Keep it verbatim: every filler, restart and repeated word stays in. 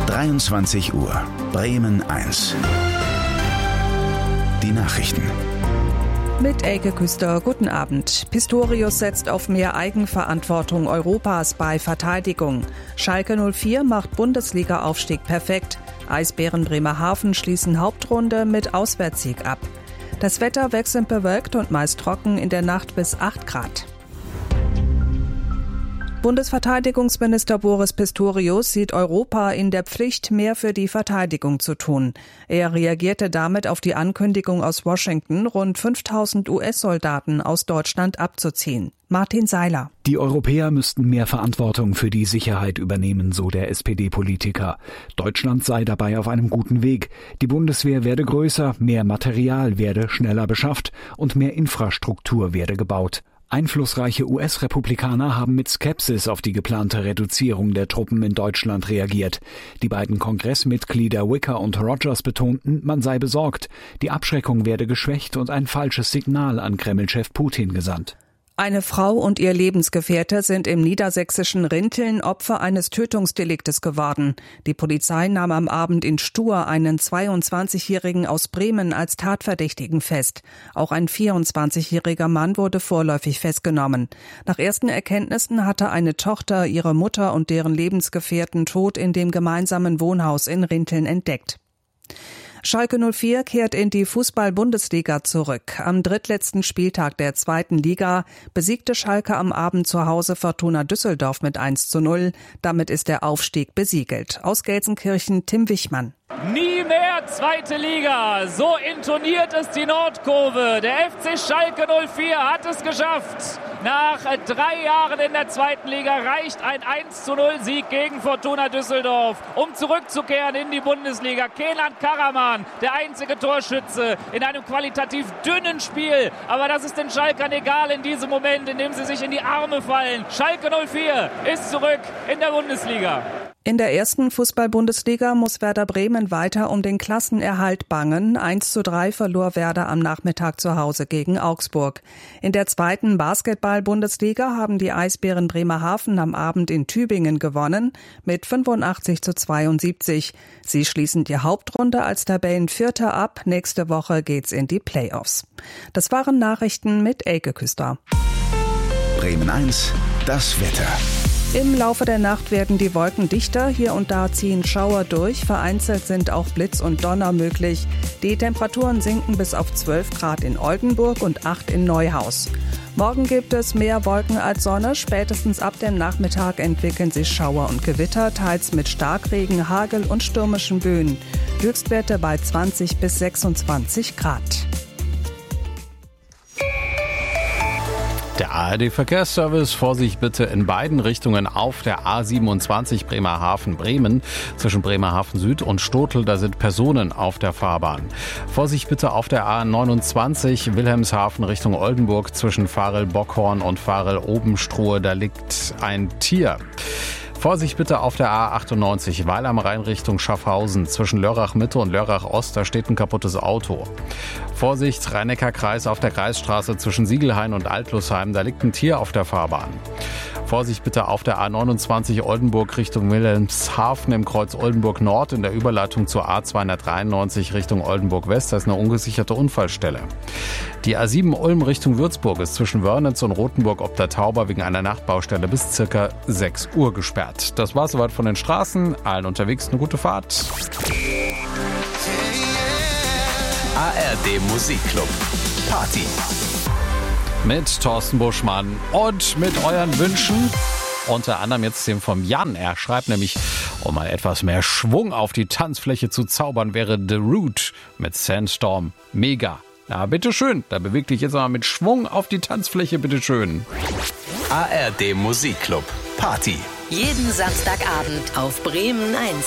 dreiundzwanzig Uhr, Bremen eins. Die Nachrichten. Mit Elke Küster, guten Abend. Pistorius setzt auf mehr Eigenverantwortung Europas bei Verteidigung. Schalke null vier macht Bundesliga-Aufstieg perfekt. Eisbären Bremerhaven schließen Hauptrunde mit Auswärtssieg ab. Das Wetter wechselnd bewölkt und meist trocken, in der Nacht bis acht Grad. Bundesverteidigungsminister Boris Pistorius sieht Europa in der Pflicht, mehr für die Verteidigung zu tun. Er reagierte damit auf die Ankündigung aus Washington, rund fünftausend U S-Soldaten aus Deutschland abzuziehen. Martin Seiler. Die Europäer müssten mehr Verantwortung für die Sicherheit übernehmen, so der S P D-Politiker. Deutschland sei dabei auf einem guten Weg. Die Bundeswehr werde größer, mehr Material werde schneller beschafft und mehr Infrastruktur werde gebaut. Einflussreiche U S-Republikaner haben mit Skepsis auf die geplante Reduzierung der Truppen in Deutschland reagiert. Die beiden Kongressmitglieder Wicker und Rogers betonten, man sei besorgt. Die Abschreckung werde geschwächt und ein falsches Signal an Kreml-Chef Putin gesandt. Eine Frau und ihr Lebensgefährte sind im niedersächsischen Rinteln Opfer eines Tötungsdeliktes geworden. Die Polizei nahm am Abend in Stur einen zweiundzwanzigjährigen aus Bremen als Tatverdächtigen fest. Auch ein vierundzwanzigjähriger Mann wurde vorläufig festgenommen. Nach ersten Erkenntnissen hatte eine Tochter ihre Mutter und deren Lebensgefährten tot in dem gemeinsamen Wohnhaus in Rinteln entdeckt. Schalke null vier kehrt in die Fußball-Bundesliga zurück. Am drittletzten Spieltag der zweiten Liga besiegte Schalke am Abend zu Hause Fortuna Düsseldorf mit eins zu null. Damit ist der Aufstieg besiegelt. Aus Gelsenkirchen Tim Wichmann. Nie mehr zweite Liga, so intoniert es die Nordkurve. Der F C Schalke null vier hat es geschafft. Nach drei Jahren in der zweiten Liga reicht ein eins zu null Sieg gegen Fortuna Düsseldorf, um zurückzukehren in die Bundesliga. Kenan Karaman, der einzige Torschütze in einem qualitativ dünnen Spiel. Aber das ist den Schalkern egal in diesem Moment, in dem sie sich in die Arme fallen. Schalke null vier ist zurück in der Bundesliga. In der ersten Fußball-Bundesliga muss Werder Bremen weiter um den Klassenerhalt bangen. eins zu drei verlor Werder am Nachmittag zu Hause gegen Augsburg. In der zweiten Basketball-Bundesliga haben die Eisbären Bremerhaven am Abend in Tübingen gewonnen mit fünfundachtzig zu zweiundsiebzig. Sie schließen die Hauptrunde als Tabellenvierter ab. Nächste Woche geht's in die Playoffs. Das waren Nachrichten mit Elke Küster. Bremen eins, das Wetter. Im Laufe der Nacht werden die Wolken dichter, hier und da ziehen Schauer durch, vereinzelt sind auch Blitz und Donner möglich. Die Temperaturen sinken bis auf zwölf Grad in Oldenburg und acht in Neuhaus. Morgen gibt es mehr Wolken als Sonne, spätestens ab dem Nachmittag entwickeln sich Schauer und Gewitter, teils mit Starkregen, Hagel und stürmischen Böen. Höchstwerte bei zwanzig bis sechsundzwanzig Grad. Der A R D-Verkehrsservice, Vorsicht bitte in beiden Richtungen auf der A siebenundzwanzig Bremerhaven-Bremen. Zwischen Bremerhaven Süd und Stotel, da sind Personen auf der Fahrbahn. Vorsicht bitte auf der A neunundzwanzig Wilhelmshaven Richtung Oldenburg zwischen Varel-Bockhorn und Varel-Obenstruhe, da liegt ein Tier. Vorsicht bitte auf der A achtundneunzig Weil am Rhein Richtung Schaffhausen. Zwischen Lörrach Mitte und Lörrach Ost, da steht ein kaputtes Auto. Vorsicht, Rhein-Neckar-Kreis auf der Kreisstraße zwischen Siegelhain und Altlusheim. Da liegt ein Tier auf der Fahrbahn. Vorsicht bitte auf der A neunundzwanzig Oldenburg Richtung Wilhelmshaven im Kreuz Oldenburg Nord in der Überleitung zur A zweihundertdreiundneunzig Richtung Oldenburg West. Da ist eine ungesicherte Unfallstelle. Die A sieben Ulm Richtung Würzburg ist zwischen Wörnitz und Rothenburg ob der Tauber wegen einer Nachtbaustelle bis circa sechs Uhr gesperrt. Das war's soweit von den Straßen. Allen unterwegs eine gute Fahrt. A R D Musikclub Party mit Thorsten Buschmann und mit euren Wünschen. Unter anderem jetzt dem vom Jan. Er schreibt nämlich, um mal etwas mehr Schwung auf die Tanzfläche zu zaubern, wäre The Root mit Sandstorm mega. Na, bitteschön. Da beweg dich jetzt mal mit Schwung auf die Tanzfläche, bitteschön. A R D Musikclub Party. Jeden Samstagabend auf Bremen eins.